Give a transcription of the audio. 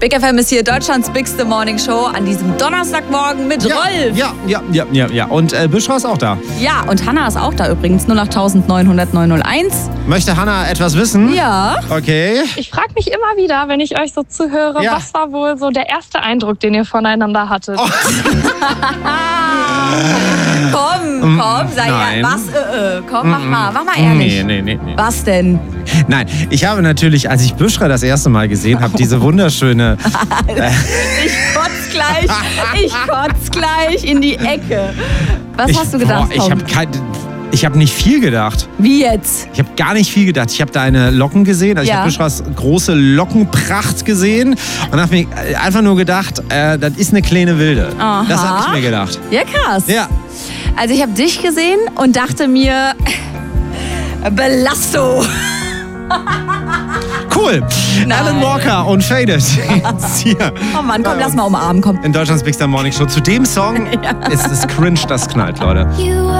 Big FM ist hier Deutschlands Bigste Morning Show an diesem Donnerstagmorgen mit Rolf. Ja. Und Büschra ist auch da. Ja, und Hanna ist auch da übrigens. 08900 901. Möchte Hanna etwas wissen? Ja. Okay. Ich frage mich immer wieder, wenn ich euch so zuhöre, was war wohl so der erste Eindruck, den ihr voneinander hattet? Oh. Komm, sei nein. Komm, mach mal ehrlich. Nee. Was denn? Nein, ich habe natürlich, als ich Büschra das erste Mal gesehen habe, diese wunderschöne... Ich kotz gleich in die Ecke. Was hast du gedacht, Tom? Ich habe nicht viel gedacht. Wie jetzt? Ich habe gar nicht viel gedacht. Ich habe deine Locken gesehen. Also ich habe Büschras große Lockenpracht gesehen und habe mir einfach nur gedacht, das ist eine kleine Wilde. Aha. Das habe ich mir gedacht. Ja, krass. Ja. Also ich habe dich gesehen und dachte mir, Belasto. Cool. Alan Walker und Faded. Jetzt hier. Oh Mann, komm, lass mal umarmen, komm. In Deutschlands Bigster Morning Show. Zu dem Song ist es cringe, das knallt, Leute.